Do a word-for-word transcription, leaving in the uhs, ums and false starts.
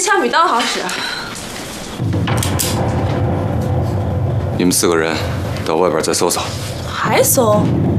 枪没当好使。 你们四个人到外边再搜搜。 还搜？